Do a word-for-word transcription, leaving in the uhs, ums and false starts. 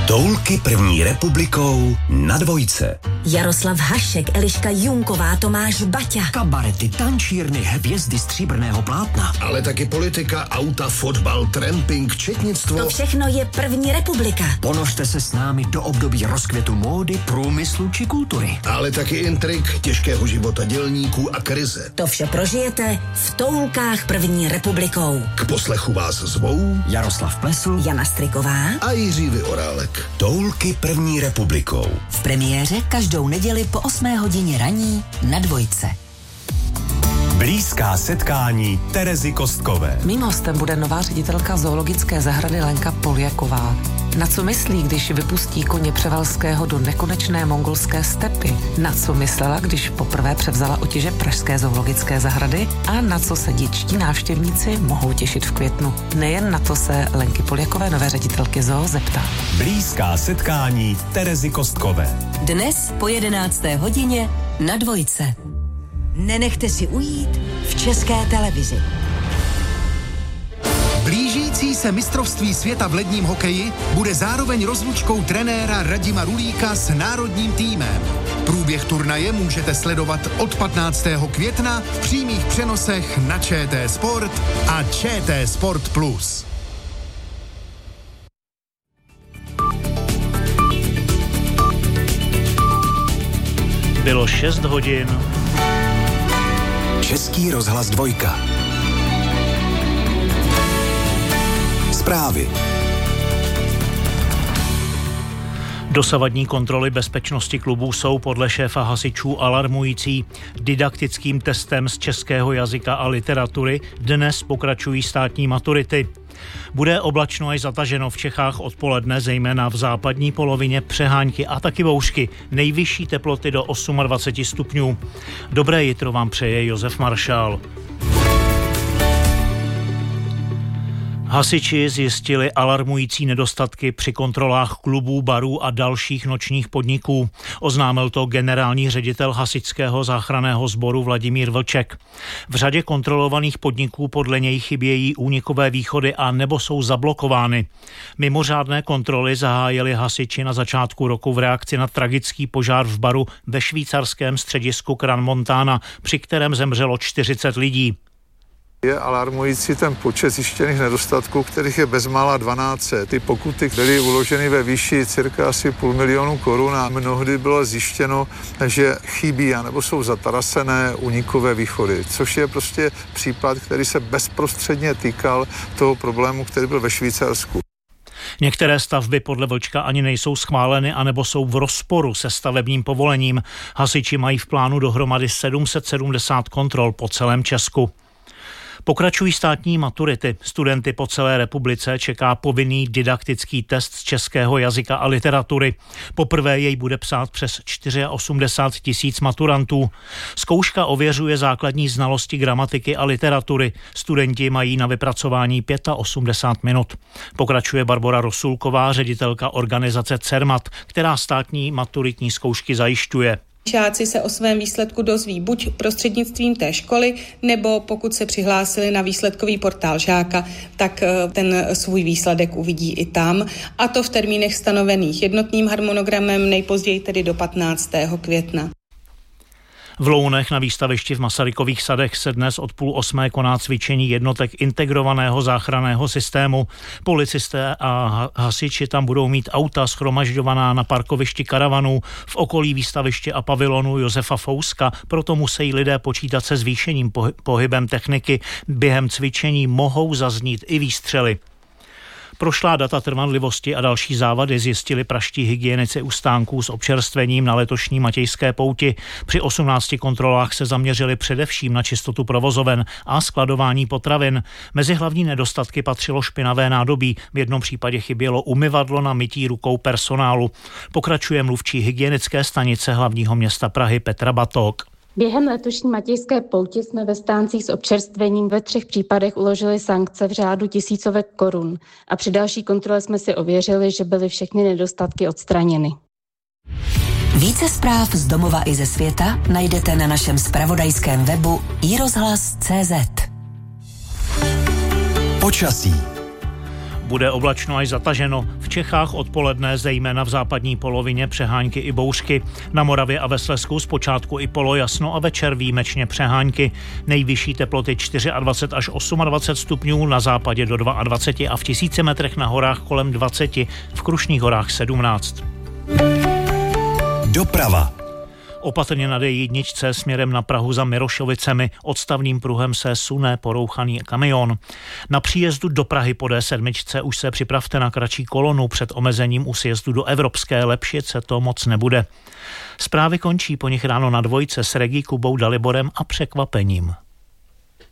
Toulky první republikou na Dvojce. Jaroslav Hašek, Eliška Junková, Tomáš Baťa. Kabarety, tančírny, hvězdy stříbrného plátna. Ale taky politika, auta, fotbal, tramping, četnictvo. To všechno je první republika. Ponožte se s námi do období rozkvětu módy, průmyslu či kultury. Ale taky intrik, těžkého života dělníků a krize. To vše prožijete v Toulkách první republikou. K poslechu vás zvou Jaroslav Plesl, Jana Striková a Jiří Vyorálek. Toulky první republikou. V premiéře každou neděli po osmé hodině raní na Dvojce. Blízká setkání Terezy Kostkové. Mým hostem bude nová ředitelka zoologické zahrady Lenka Poljaková. Na co myslí, když vypustí koně Převalského do nekonečné mongolské stepy? Na co myslela, když poprvé převzala otěže pražské zoologické zahrady? A na co se dětští návštěvníci mohou těšit v květnu? Nejen na to se Lenky Poljakové, nové ředitelky zoo, zeptá. Blízká setkání Terezy Kostkové. Dnes po jedenácté hodině na Dvojce. Nenechte si ujít v České televizi. Blížící se mistrovství světa v ledním hokeji bude zároveň rozlučkou trenéra Radima Rulíka s národním týmem. Průběh turnaje můžete sledovat od patnáctého května v přímých přenosech na ČT Sport a ČT Sport Plus. Bylo šest hodin. Český rozhlas Dvojka. Zprávy. Dosavadní kontroly bezpečnosti klubů jsou podle šéfa hasičů alarmující. Didaktickým testem z českého jazyka a literatury dnes pokračují státní maturity. Bude oblačno až zataženo v Čechách odpoledne, zejména v západní polovině, přehánky a taky bouřky. Nejvyšší teploty do dvacet osm stupňů. Dobré jitro vám přeje Josef Maršál. Hasiči zjistili alarmující nedostatky při kontrolách klubů, barů a dalších nočních podniků. Oznámil to generální ředitel hasičského záchranného sboru Vladimír Vlček. V řadě kontrolovaných podniků podle něj chybějí únikové východy a nebo jsou zablokovány. Mimořádné kontroly zahájili hasiči na začátku roku v reakci na tragický požár v baru ve švýcarském středisku Crans-Montana, při kterém zemřelo čtyřicet lidí. Je alarmující ten počet zjištěných nedostatků, kterých je bezmála dvanáct set. Ty pokuty byly uloženy ve výši cirka asi půl milionu korun a mnohdy bylo zjištěno, že chybí anebo jsou zatarasené únikové východy, což je prostě případ, který se bezprostředně týkal toho problému, který byl ve Švýcarsku. Některé stavby podle Vlčka ani nejsou schváleny anebo jsou v rozporu se stavebním povolením. Hasiči mají v plánu dohromady sedm set sedmdesát kontrol po celém Česku. Pokračují státní maturity. Studenty po celé republice čeká povinný didaktický test z českého jazyka a literatury. Poprvé jej bude psát přes osmdesát čtyři tisíc maturantů. Zkouška ověřuje základní znalosti gramatiky a literatury. Studenti mají na vypracování osmdesát pět minut. Pokračuje Barbora Rosulková, ředitelka organizace CERMAT, která státní maturitní zkoušky zajišťuje. Žáci se o svém výsledku dozví buď prostřednictvím té školy, nebo pokud se přihlásili na výsledkový portál žáka, tak ten svůj výsledek uvidí i tam. A to v termínech stanovených jednotným harmonogramem, nejpozději tedy do patnáctého května. V Lounech na výstavišti v Masarykových sadech se dnes od půl osmé koná cvičení jednotek integrovaného záchranného systému. Policisté a hasiči tam budou mít auta shromažďovaná na parkovišti karavanů v okolí výstaviště a pavilonu Josefa Fouska, proto musí lidé počítat se zvýšeným pohybem techniky. Během cvičení mohou zaznít i výstřely. Prošlá data trvanlivosti a další závady zjistili praští hygienici u stánků s občerstvením na letošní Matějské pouti. Při osmnácti kontrolách se zaměřili především na čistotu provozoven a skladování potravin. Mezi hlavní nedostatky patřilo špinavé nádobí. V jednom případě chybělo umyvadlo na mytí rukou personálu. Pokračuje mluvčí hygienické stanice hlavního města Prahy Petra Batok. Během letošní Matějské pouti jsme ve stáncích s občerstvením ve třech případech uložili sankce v řádu tisícovek korun a při další kontrole jsme si ověřili, že byly všechny nedostatky odstraněny. Více zpráv z domova i ze světa najdete na našem zpravodajském webu i rozhlas tečka cé zet. Počasí. bude oblačno až zataženo. V Čechách odpoledne zejména v západní polovině přehánky i bouřky. Na Moravě a ve Slezsku zpočátku i polojasno a večer výjimečně přehánky. Nejvyšší teploty dvacet čtyři až dvacet osm stupňů, na západě do dvacet dva a v tisíci metrech na horách kolem dvacet, v Krušných horách sedmnáct. Doprava. Opatrně na D jedna směrem na Prahu za Mirošovicemi. Odstavným pruhem se sune porouchaný kamion. Na příjezdu do Prahy po D sedm už se připravte na kratší kolonu. Před omezením u sjezdu do Evropské Lepšice to moc nebude. Zprávy končí, po nich ráno na dvojce s Regí, Kubou, Daliborem a překvapením.